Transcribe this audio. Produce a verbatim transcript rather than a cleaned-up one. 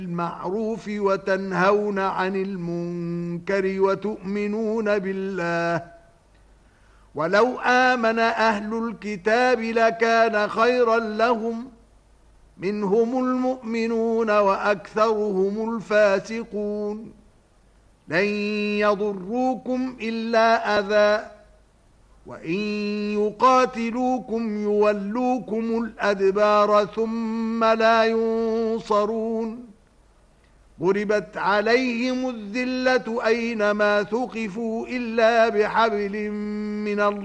بالمعروف وتنهون عن المنكر وتؤمنون بالله ولو آمن أهل الكتاب لكان خيرا لهم منهم المؤمنون وأكثرهم الفاسقون لن يضروكم إلا أذى وإن يقاتلوكم يولوكم الأدبار ثم لا ينصرون ضربت عليهم الذلة أينما ثقفوا إلا بحبل من الله